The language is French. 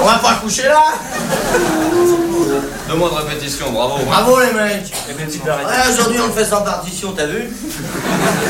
On va pas coucher là. 2 mois de répétition, bravo. Bravo les mecs. Et puis une petite arrêt. Ouais, aujourd'hui on le fait sans partition, t'as vu?